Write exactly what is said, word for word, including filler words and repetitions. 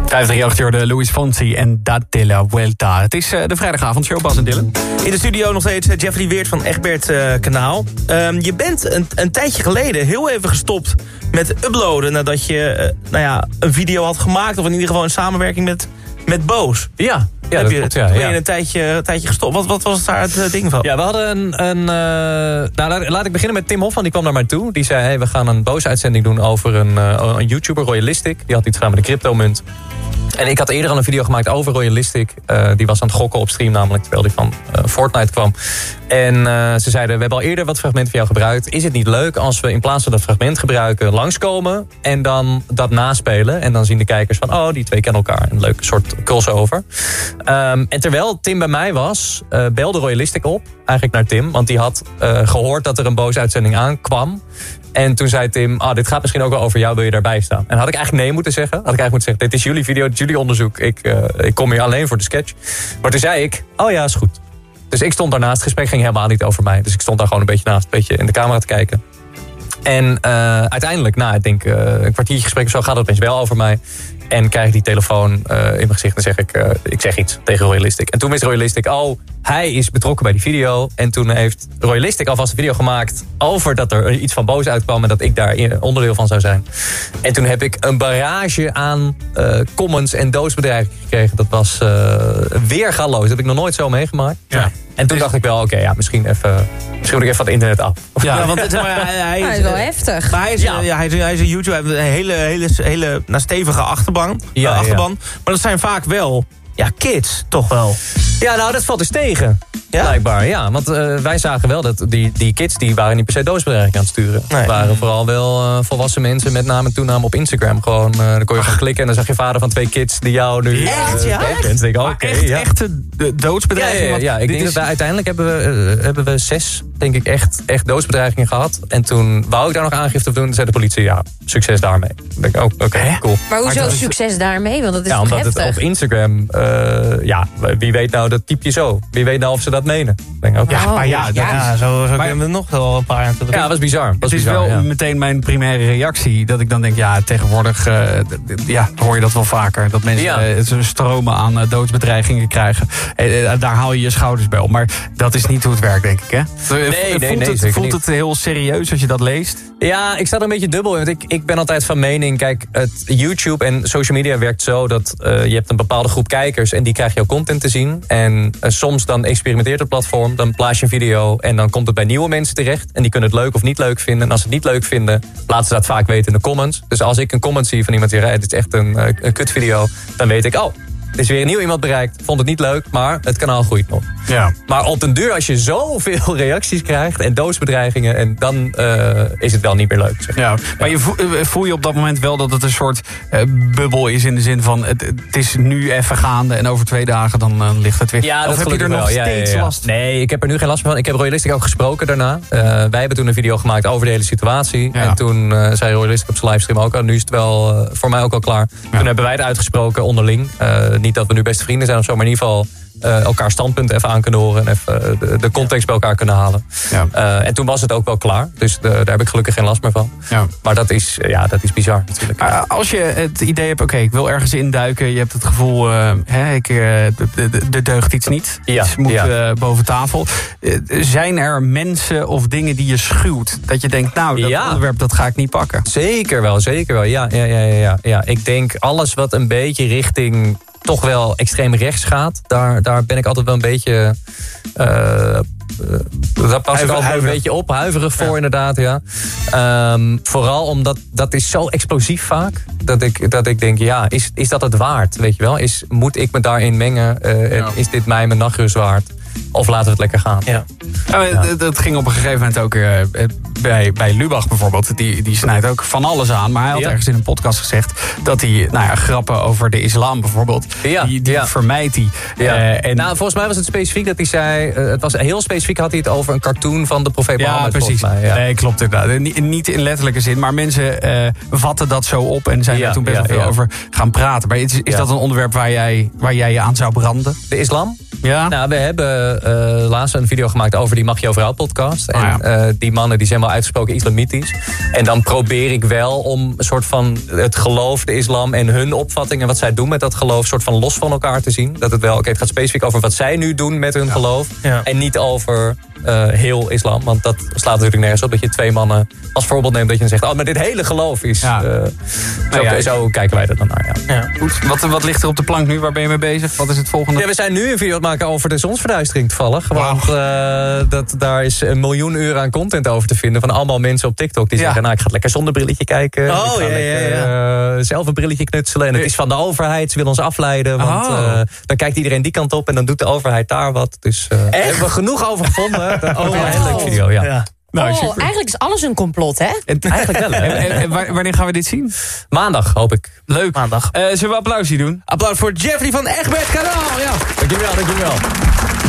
vijf drie acht de Luis Fonsi en Date la Vuelta. Het is uh, de vrijdagavondshow, Bas en Dylan. In de studio nog steeds Jeffrey Weert van Egbert uh, Kanaal. Um, je bent een, een tijdje geleden heel even gestopt met uploaden... nadat je uh, nou ja, een video had gemaakt... of in ieder geval in samenwerking met, met Boos. Ja. Ja, heb dat je, klopt, ja. ben je ja. een tijdje, een tijdje gestopt. Wat, wat was daar het uh, ding van? Ja, we hadden een... een uh, nou, laat, laat ik beginnen met Tim Hofman. Die kwam naar mij toe. Die zei, hey, we gaan een Boos-uitzending doen over een, uh, een YouTuber, Royalistic. Die had iets gedaan met de cryptomunt. En ik had eerder al een video gemaakt over Royalistic. Uh, die was aan het gokken op stream namelijk, terwijl die van uh, Fortnite kwam. En uh, ze zeiden, we hebben al eerder wat fragmenten van jou gebruikt. Is het niet leuk als we in plaats van dat fragment gebruiken... langskomen en dan dat naspelen? En dan zien de kijkers van, oh, die twee kennen elkaar. Een leuke soort crossover. Um, en terwijl Tim bij mij was, uh, belde Royalistic op. Eigenlijk naar Tim, want die had uh, gehoord dat er een boze uitzending aankwam. En toen zei Tim, ah, dit gaat misschien ook wel over jou, wil je daarbij staan? En had ik eigenlijk nee moeten zeggen. Had ik eigenlijk moeten zeggen, dit is jullie video, dit is jullie onderzoek. Ik, uh, ik kom hier alleen voor de sketch. Maar toen zei ik, oh ja, is goed. Dus ik stond daarnaast, het gesprek ging helemaal niet over mij. Dus ik stond daar gewoon een beetje naast, een beetje in de camera te kijken. En uh, uiteindelijk, na nou, ik denk uh, een kwartiertje gesprek of zo, gaat het opeens wel over mij. En krijg ik die telefoon uh, in mijn gezicht en zeg ik, uh, ik zeg iets tegen Royalistic. En toen wist Royalistic, oh, hij is betrokken bij die video. En toen heeft Royalistic alvast een video gemaakt over dat er iets van Boos uitkwam en dat ik daar onderdeel van zou zijn. En toen heb ik een barrage aan uh, comments en doodsbedreigingen gekregen. Dat was uh, weergaloos. Dat heb ik nog nooit zo meegemaakt. Ja. En toen dacht ik wel, oké, okay, ja, misschien even, misschien moet ik even van het internet af. Ja, ja want het, maar, hij, hij, hij is wel heftig. Maar hij is, ja. Ja, hij, is, hij is een YouTuber, hij heeft een hele, hele, hele nou, stevige achterban. Ja, uh, achterban. Ja. Maar dat zijn vaak wel, ja, kids, toch wel. Ja, nou, dat valt dus tegen. Ja? Blijkbaar, ja. Want uh, wij zagen wel dat die, die kids, die waren niet per se doodsbedreiging aan het sturen. Nee. Het waren vooral wel uh, volwassen mensen, met name en toename op Instagram. Gewoon, uh, dan kon je gaan klikken en dan zag je vader van twee kids die jou nu... Uh, echt, ja? En denk, oh, okay, echt, ja. echte doodsbedreigingen? Ja, ja, ja, ja. Ik denk is... dat wij uiteindelijk hebben we, uh, hebben we zes, denk ik, echt, echt doodsbedreigingen gehad. En toen wou ik daar nog aangifte op doen. Toen zei de politie, ja, succes daarmee. Dan denk ik, oh, oké, okay, cool. Maar hoezo maar succes is... daarmee? Want dat is ja, omdat heftig. Het op Instagram, uh, ja, wie weet nou, dat typ je zo. Wie weet nou of ze dat menen. Denk ik, okay. Ja, maar ja, ja, ja zo, zo kunnen we nog wel een paar aan te doen. Ja, dat was bizar. Dat het is bizar, wel ja. meteen mijn primaire reactie. Dat ik dan denk, ja, tegenwoordig uh, ja, hoor je dat wel vaker. Dat mensen ja. uh, stromen aan uh, doodsbedreigingen krijgen. Uh, uh, daar haal je je schouders bij op. Maar dat is niet hoe het werkt, denk ik, hè? Nee, voelt nee, nee, het, voelt het heel serieus als je dat leest? Ja, ik sta er een beetje dubbel in. Want ik, ik ben altijd van mening, kijk, het YouTube en social media werkt zo dat uh, je hebt een bepaalde groep kijkers en die krijgen jouw content te zien. En uh, soms dan experimenteert het platform, dan plaats je een video en dan komt het bij nieuwe mensen terecht. En die kunnen het leuk of niet leuk vinden. En als ze het niet leuk vinden, laten ze dat vaak weten in de comments. Dus als ik een comment zie van iemand die rijdt, dit is echt een, uh, een kutvideo, dan weet ik, oh, er is weer een nieuw iemand bereikt. Vond het niet leuk, maar het kanaal groeit nog. Ja. Maar op den duur, als je zoveel reacties krijgt en doodsbedreigingen, en dan uh, is het wel niet meer leuk. Zeg. Ja, maar je voel, voel je op dat moment wel dat het een soort uh, bubbel is in de zin van het, het is nu even gaande en over twee dagen dan uh, ligt het weer. Ja, of dat heb je er nog wel. steeds ja, ja, ja. last? Nee, ik heb er nu geen last meer van. Ik heb Royalistic ook gesproken daarna. Uh, wij hebben toen een video gemaakt over de hele situatie. Ja. En toen uh, zei Royalistic op zijn livestream ook, oh, nu is het wel uh, voor mij ook al klaar. Ja. Toen hebben wij het uitgesproken onderling. Uh, niet dat we nu beste vrienden zijn of zo, maar in ieder geval Uh, elkaar standpunten even aan kunnen horen en even de, de context bij elkaar kunnen halen. Ja. Uh, en toen was het ook wel klaar. Dus de, daar heb ik gelukkig geen last meer van. Ja. Maar dat is, ja, dat is bizar natuurlijk. Uh, als je het idee hebt, oké, okay, ik wil ergens induiken. Je hebt het gevoel, uh, hè, ik, uh, de, de, de deugt iets niet. Ja. Iets moet ja. uh, boven tafel. Uh, zijn er mensen of dingen die je schuwt? Dat je denkt, nou, dat ja. onderwerp dat ga ik niet pakken. Zeker wel, zeker wel. Ja, ja, ja, ja, ja. Ik denk alles wat een beetje richting toch wel extreem rechts gaat. Daar, daar ben ik altijd wel een beetje Uh, uh, daar pas ik altijd een beetje op. Huiverig voor, ja. inderdaad. Ja. Um, vooral omdat dat is zo explosief vaak. Dat ik, dat ik denk, ja, is, is dat het waard? Weet je wel? Is, moet ik me daarin mengen? Uh, ja. Is dit mij mijn nachtrust waard? Of laten we het lekker gaan? Ja. Ja, ja. Dat ging op een gegeven moment ook uh, bij, bij Lubach bijvoorbeeld. Die, die snijdt ook van alles aan. Maar hij had ja. ergens in een podcast gezegd dat hij nou ja, grappen over de islam bijvoorbeeld, ja. die, die ja. vermijdt hij. Ja. Uh, en nou, volgens mij was het specifiek dat hij zei, uh, het was heel specifiek had hij het over een cartoon van de profeet Mohammed. Ja, precies. Mij, ja. Nee, klopt inderdaad. Niet, niet in letterlijke zin, maar mensen uh, vatten dat zo op en zijn ja, er toen best wel ja, veel ja. over gaan praten. Maar is, is ja. dat een onderwerp waar jij, waar jij je aan zou branden? De islam? Ja? Nou, we hebben uh, laatst een video gemaakt over die Mag je Overal podcast. En ah, ja. uh, die mannen die zijn wel uitgesproken islamitisch. En dan probeer ik wel om een soort van het geloof, de islam en hun opvatting en wat zij doen met dat geloof, soort van los van elkaar te zien. Dat het wel, oké, okay, het gaat specifiek over wat zij nu doen met hun ja. geloof. Ja. En niet over uh, heel islam. Want dat slaat natuurlijk nergens op dat je twee mannen als voorbeeld neemt. Dat je dan zegt, oh, maar dit hele geloof is... Ja. Uh, zo, ja, zo kijken wij er dan naar, ja. ja. Goed. Wat, wat ligt er op de plank nu? Waar ben je mee bezig? Wat is het volgende? Ja, we zijn nu een video aan het maken over de zonsverduistering toevallig. Want uh, dat, daar is een miljoen uren aan content over te vinden. Van allemaal mensen op TikTok die ja. zeggen, nou, ik ga lekker zonder brilletje kijken. Oh, ik ga ja, lekker, ja, ja. Uh, zelf een brilletje knutselen. En het is van de overheid. Ze willen ons afleiden. Want oh. uh, dan kijkt iedereen die kant op en dan doet de overheid daar wat. Dus uh, daar hebben we genoeg over gevonden. Oh, oh. Een hele leuke video, ja. ja. Nou, oh, eigenlijk is alles een complot, hè? En, eigenlijk wel, hè? en, en, en wanneer gaan we dit zien? Maandag, hoop ik. Leuk. Maandag. Uh, zullen we applausje doen? Applaus voor Jeffrey van Egbert Kanaal. Ja. Dankjewel, dankjewel.